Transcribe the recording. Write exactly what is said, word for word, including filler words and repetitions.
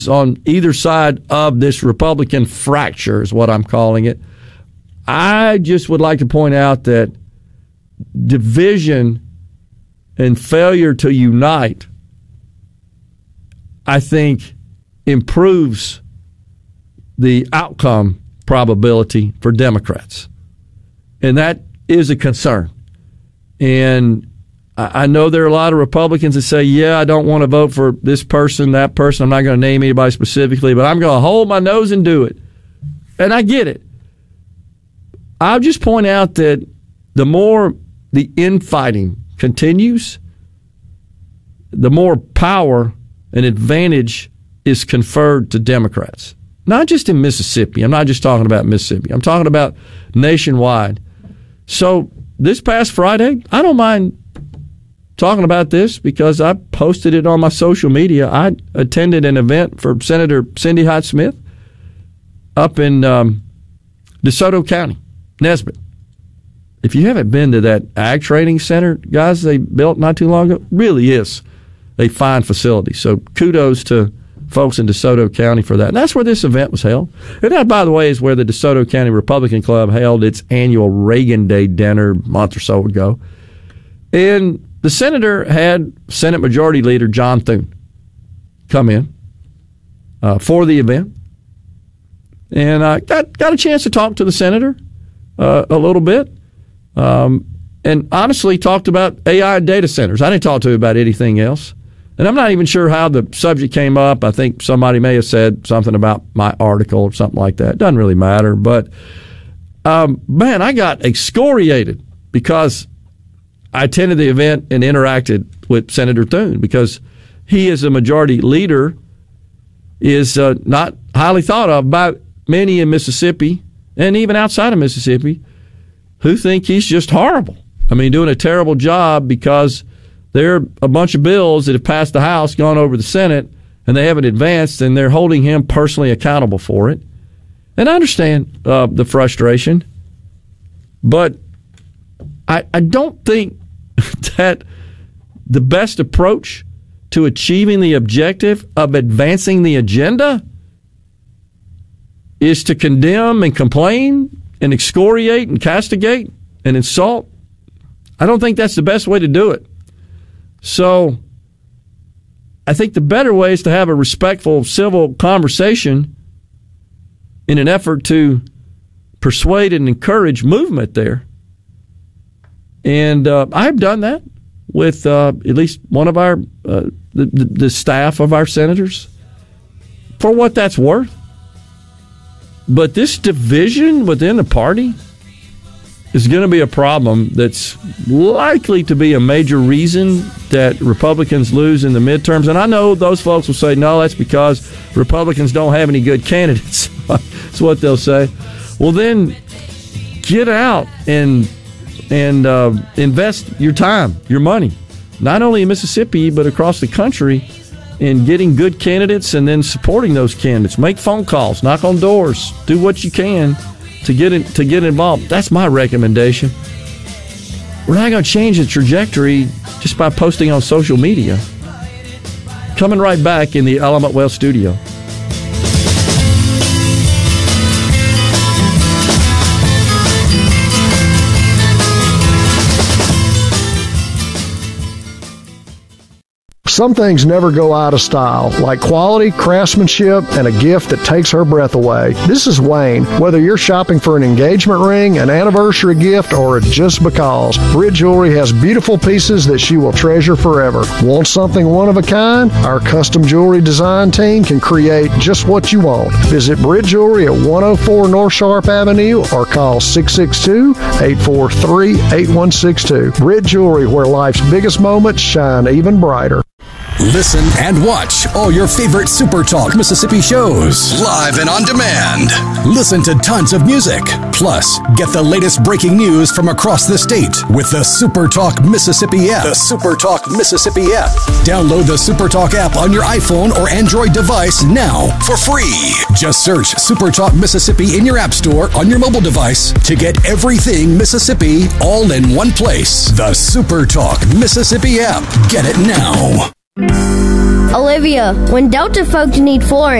on either side of this Republican fracture is what I'm calling it. I just would like to point out that division and failure to unite, I think, improves the outcome probability for Democrats. And that is a concern. And I know there are a lot of Republicans that say, yeah, I don't want to vote for this person, that person. I'm not going to name anybody specifically, but I'm going to hold my nose and do it. And I get it. I'll just point out that the more the infighting continues, the more power and advantage is conferred to Democrats. Not just in Mississippi. I'm not just talking about Mississippi. I'm talking about nationwide. So this past Friday, I don't mind talking about this because I posted it on my social media. I attended an event for Senator Cindy Hyde-Smith up in um, DeSoto County, Nesbitt. If you haven't been to that Ag Training Center, guys, they built not too long ago, really is a fine facility. So kudos to folks in DeSoto County for that. And that's where this event was held. And that, by the way, is where the DeSoto County Republican Club held its annual Reagan Day dinner a month or so ago. And the senator had Senate Majority Leader John Thune come in uh, for the event. And I got, got a chance to talk to the senator uh, a little bit. Um, and honestly talked about A I data centers. I didn't talk to him about anything else. And I'm not even sure how the subject came up. I think somebody may have said something about my article or something like that. Doesn't really matter. But, um, man, I got excoriated because I attended the event and interacted with Senator Thune because he, as a majority leader, is uh, not highly thought of by many in Mississippi and even outside of Mississippi who think he's just horrible. I mean, doing a terrible job because there are a bunch of bills that have passed the House, gone over the Senate, and they haven't advanced, and they're holding him personally accountable for it. And I understand uh, the frustration, but I, I don't think that the best approach to achieving the objective of advancing the agenda is to condemn and complain and excoriate and castigate and insult. I don't think that's the best way to do it. So I think the better way is to have a respectful, civil conversation in an effort to persuade and encourage movement there. And uh, I've done that with uh, at least one of our, uh, the, the, the staff of our senators, for what that's worth. But this division within the party is going to be a problem that's likely to be a major reason that Republicans lose in the midterms. And I know those folks will say, no, that's because Republicans don't have any good candidates. That's what they'll say. Well, then get out and and uh, invest your time, your money, not only in Mississippi, but across the country, in getting good candidates and then supporting those candidates. Make phone calls, knock on doors, do what you can to get in, to get involved. That's my recommendation. We're not going to change the trajectory just by posting on social media. Coming right back in the Element Wealth studio. Some things never go out of style, like quality, craftsmanship, and a gift that takes her breath away. This is Wayne. Whether you're shopping for an engagement ring, an anniversary gift, or just because, Britt Jewelry has beautiful pieces that she will treasure forever. Want something one of a kind? Our custom jewelry design team can create just what you want. Visit Britt Jewelry at one oh four North Sharp Avenue or call six six two, eight four three, eight one six two. Britt Jewelry, where life's biggest moments shine even brighter. Listen and watch all your favorite Super Talk Mississippi shows live and on demand. Listen to tons of music. Plus, get the latest breaking news from across the state with the Super Talk Mississippi app. The Super Talk Mississippi app. Download the Super Talk app on your iPhone or Android device now for free. Just search Super Talk Mississippi in your app store on your mobile device to get everything Mississippi all in one place. The Super Talk Mississippi app. Get it now. Olivia, when Delta folks need flooring,